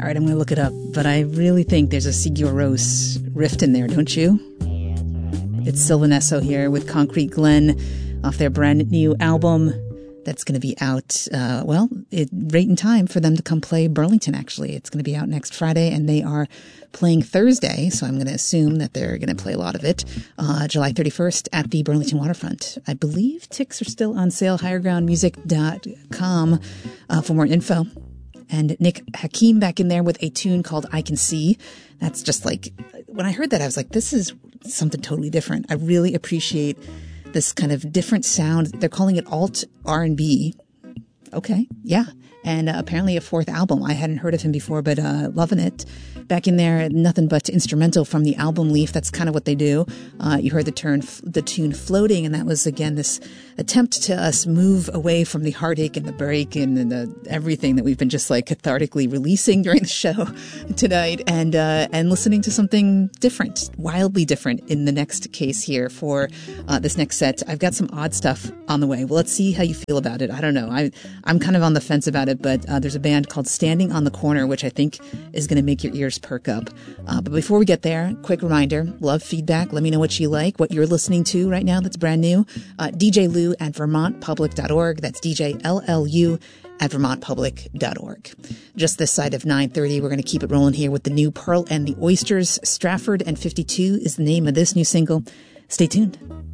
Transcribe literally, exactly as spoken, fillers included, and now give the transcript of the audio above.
right, I'm going to look it up, but I really think there's a Sigur Rós riff in there, don't you? It's Sylvan Esso here with Concrete Glen off their brand new album that's going to be out, uh, well, it, right in time for them to come play Burlington, actually. It's going to be out next Friday, and they are playing Thursday, so I'm going to assume that they're going to play a lot of it, uh, July thirty-first at the Burlington Waterfront. I believe tickets are still on sale, higher ground music dot com uh, for more info. And Nick Hakim back in there with a tune called I Can See. That's just like, when I heard that, I was like, this is something totally different. I really appreciate this kind of different sound. They're calling it alt R and B. Okay, yeah. And uh, apparently a fourth album. I hadn't heard of him before, but uh, loving it. Back in there, nothing but instrumental from the album Leaf. That's kind of what they do. Uh, you heard the turn, the tune Floating, and that was, again, this attempt to us move away from the heartache and the break and the everything that we've been just like cathartically releasing during the show tonight, and uh, and listening to something different, wildly different in the next case here for uh, this next set. I've got some odd stuff on the way. Well, let's see how you feel about it. I don't know. I, I'm kind of on the fence about it, but uh, there's a band called Standing on the Corner, which I think is going to make your ears perk up. Uh, but before we get there, quick reminder, love feedback. Let me know what you like, what you're listening to right now that's brand new. Uh, D J Lou at vermont public dot org. That's D J L L U at vermont public dot org. Just this side of nine thirty, we're going to keep it rolling here with the new Pearl and the Oysters. Stratford and fifty-two is the name of this new single. Stay tuned.